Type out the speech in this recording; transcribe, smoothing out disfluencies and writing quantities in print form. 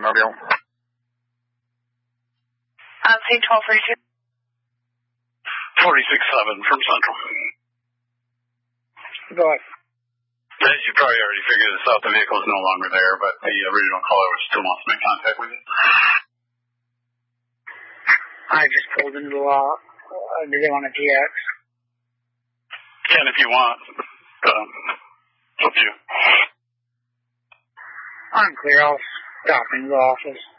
Mobile. Say 1232. 46-7 from Central. Go ahead. You probably already figured this out. The vehicle is no longer there, but the original caller still wants to make contact with you. I just pulled into the lot. Do they want a TX? Can if you want. Up to you. I'm clear. I'll stop into the office.